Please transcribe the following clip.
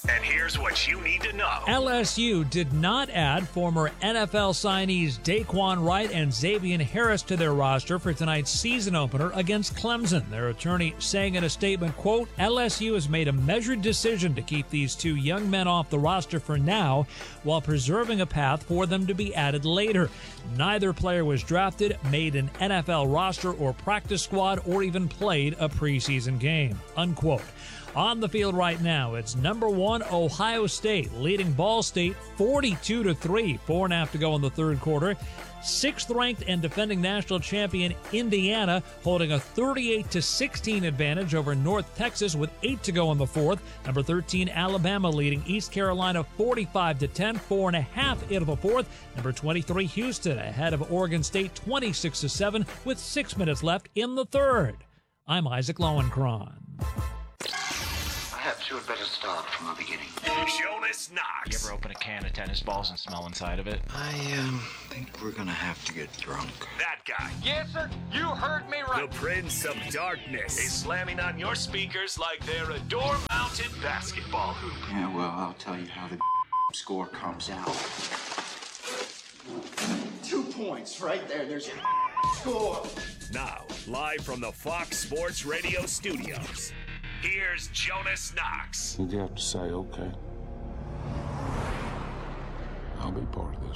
And here's what you need to know. LSU did not add former NFL signees Daquan Wright and Xavier Harris to their roster for tonight's season opener against Clemson. Their attorney saying in a statement, quote, LSU has made a measured decision to keep these two young men off the roster for now while preserving a path for them to be added later. Neither player was drafted, made an NFL roster or practice squad, or even played a preseason game, unquote. On the field right now, it's number 1 Ohio State leading Ball State 42-3, 4.5 to go in the third quarter. 6th ranked and defending national champion Indiana holding a 38-16 advantage over North Texas with 8 to go in the fourth. Number 13 Alabama leading East Carolina 45-10, 4.5 into the fourth. Number 23 Houston ahead of Oregon State 26-7 with 6 minutes left in the third. I'm Isaac Lowenkron. Perhaps you had better start from the beginning. Jonas Knox. You ever open a can of tennis balls and smell inside of it? I think we're gonna have to get drunk. That guy. Yes, sir. You heard me right. The Prince of Darkness is slamming on your speakers like they're a door-mounted basketball hoop. Yeah, well, I'll tell you how the score comes out. 2 points right there. There's your score. Now, live from the Fox Sports Radio studios, here's Jonas Knox. You have to say, okay, I'll be part of this.